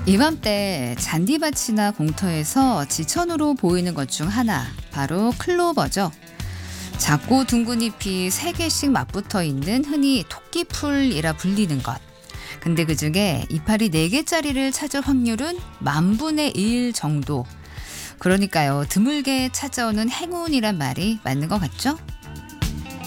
이맘때 잔디밭이나 공터에서 지천으로 보이는 것 중 하나, 바로 클로버죠. 작고 둥근 잎이 3개씩 맞붙어 있는 흔히 토끼풀이라 불리는 것. 근데 그중에 이파리 4개짜리를 찾을 확률은 10,000분의 1 정도. 그러니까요, 드물게 찾아오는 행운이란 말이 맞는 것 같죠?